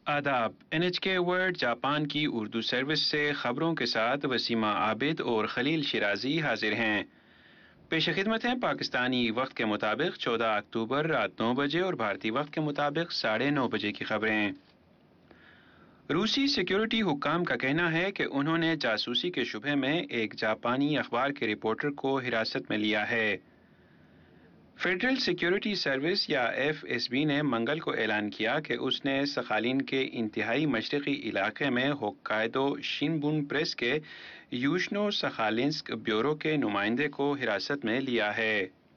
آداب NHK world Japan کی Urdu service سے خبروں کے ساتھ وسیمہ عابد اور خلیل شیرازی حاضر ہیں۔ پیش خدمت ہیں پاکستانی وقت کے مطابق 14 اکتوبر رات 9 بجے اور بھارتی وقت کے مطابق 9:30 بجے کی خبریں۔ روسی سیکیورٹی حکام کا کہنا ہے کہ انہوں نے جاسوسی کے شبہ میں ایک جاپانی اخبار کے رپورٹر کو حراست میں لیا ہے۔ فیڈرل سیکیورٹی سروس یا FSB نے منگل کو اعلان کیا کہ اس نے سخالین کے انتہائی مشرقی علاقے میں ہوکائیدو شنبون پریس کے یوشنو سخالینسک بیورو کے نمائندے کو حراست میں لیا ہے۔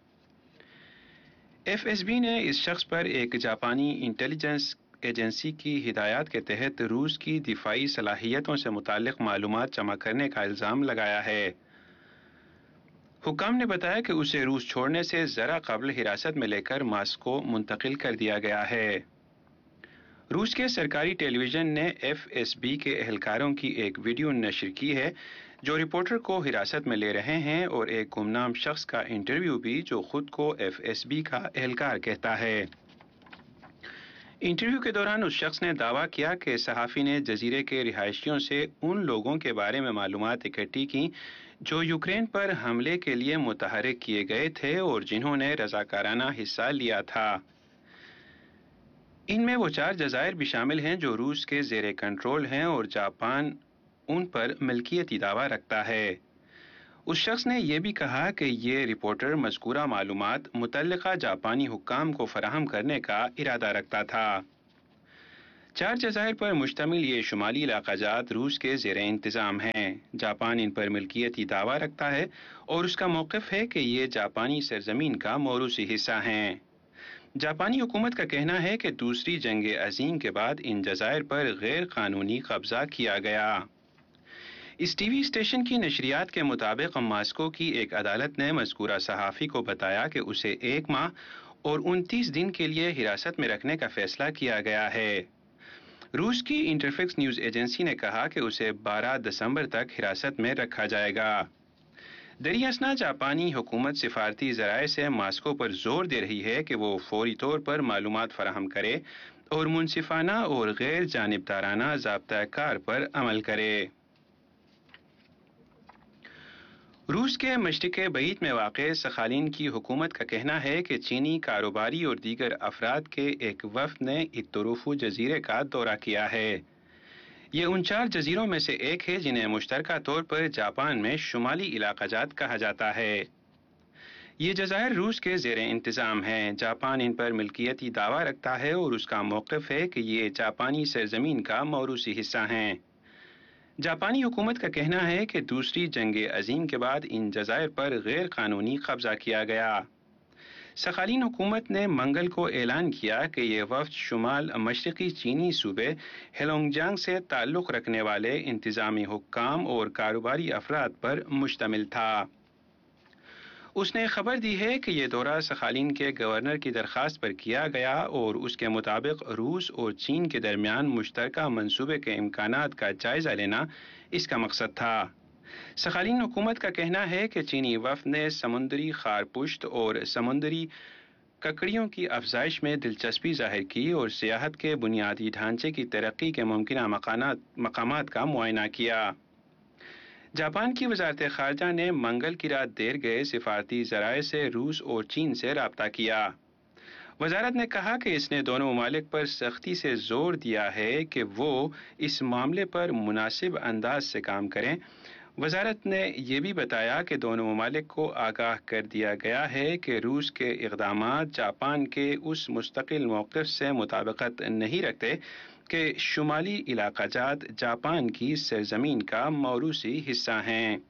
FSB نے اس شخص پر ایک جاپانی انٹیلیجنس ایجنسی کی ہدایات کے تحت روس کی دفاعی صلاحیتوں سے متعلق معلومات جمع کرنے کا الزام لگایا ہے۔ حکام نے بتایا کہ اسے روس چھوڑنے سے ذرا قبل حراست میں لے کر ماسکو منتقل کر دیا گیا ہے۔ روس کے سرکاری ٹیلی ویژن نے FSB کے اہلکاروں کی ایک ویڈیو نشر کی ہے جو رپورٹر کو حراست میں لے رہے ہیں اور ایک گمنام شخص کا انٹرویو بھی جو خود کو FSB کا اہلکار کہتا ہے۔ انٹرویو کے دوران اس شخص نے دعویٰ کیا کہ صحافی نے جزیرے کے رہائشیوں سے ان لوگوں کے بارے میں معلومات اکٹھی کی جو یوکرین پر حملے کے لیے متحرک کیے گئے تھے اور جنہوں نے رضاکارانہ حصہ لیا تھا۔ ان میں وہ 4 جزائر بھی شامل ہیں جو روس کے زیر کنٹرول ہیں اور جاپان ان پر ملکیتی دعویٰ رکھتا ہے۔ اس شخص نے یہ بھی کہا کہ یہ رپورٹر مذکورہ معلومات متعلقہ جاپانی حکام کو فراہم کرنے کا ارادہ رکھتا تھا۔ 4 جزائر پر مشتمل یہ شمالی علاقہ جات روس کے زیر انتظام ہیں۔ جاپان ان پر ملکیتی دعویٰ رکھتا ہے اور اس کا موقف ہے کہ یہ جاپانی سرزمین کا موروثی حصہ ہیں۔ جاپانی حکومت کا کہنا ہے کہ دوسری جنگ عظیم کے بعد ان جزائر پر غیر قانونی قبضہ کیا گیا۔ اس ٹی وی اسٹیشن کی نشریات کے مطابق ماسکو کی ایک عدالت نے مذکورہ صحافی کو بتایا کہ اسے 1 ماہ اور 29 دن کے لیے حراست میں رکھنے کا فیصلہ کیا گیا ہے۔ روس کی انٹرفیکس نیوز ایجنسی نے کہا کہ اسے 12 دسمبر تک حراست میں رکھا جائے گا۔ دریں اثنا جاپانی حکومت سفارتی ذرائع سے ماسکو پر زور دے رہی ہے کہ وہ فوری طور پر معلومات فراہم کرے اور منصفانہ اور غیر جانبدارانہ ضابطۂ کار پر عمل کرے۔ روس کے مشرق بعید میں واقع سخالین کی حکومت کا کہنا ہے کہ چینی کاروباری اور دیگر افراد کے ایک وفد نے ایکتوروفو جزیرے کا دورہ کیا ہے۔ یہ ان 4 جزیروں میں سے ایک ہے جنہیں مشترکہ طور پر جاپان میں شمالی علاقہ جات کہا جاتا ہے۔ یہ جزائر روس کے زیر انتظام ہیں۔ جاپان ان پر ملکیتی دعویٰ رکھتا ہے اور اس کا موقف ہے کہ یہ جاپانی سرزمین کا موروثی حصہ ہیں۔ جاپانی حکومت کا کہنا ہے کہ دوسری جنگ عظیم کے بعد ان جزائر پر غیر قانونی قبضہ کیا گیا۔ سخالین حکومت نے منگل کو اعلان کیا کہ یہ وفد شمال مشرقی چینی صوبے ہیلونگجیانگ سے تعلق رکھنے والے انتظامی حکام اور کاروباری افراد پر مشتمل تھا۔ اس نے خبر دی ہے کہ یہ دورہ سخالین کے گورنر کی درخواست پر کیا گیا اور اس کے مطابق روس اور چین کے درمیان مشترکہ منصوبے کے امکانات کا جائزہ لینا اس کا مقصد تھا۔ سخالین حکومت کا کہنا ہے کہ چینی وفد نے سمندری خارپشت اور سمندری ککڑیوں کی افزائش میں دلچسپی ظاہر کی اور سیاحت کے بنیادی ڈھانچے کی ترقی کے ممکنہ مقامات کا معائنہ کیا۔ جاپان کی وزارت خارجہ نے منگل کی رات دیر گئے سفارتی ذرائع سے روس اور چین سے رابطہ کیا۔ وزارت نے کہا کہ اس نے دونوں ممالک پر سختی سے زور دیا ہے کہ وہ اس معاملے پر مناسب انداز سے کام کریں۔ وزارت نے یہ بھی بتایا کہ دونوں ممالک کو آگاہ کر دیا گیا ہے کہ روس کے اقدامات جاپان کے اس مستقل موقف سے مطابقت نہیں رکھتے کہ شمالی علاقہ جات جاپان کی سرزمین کا موروثی حصہ ہیں۔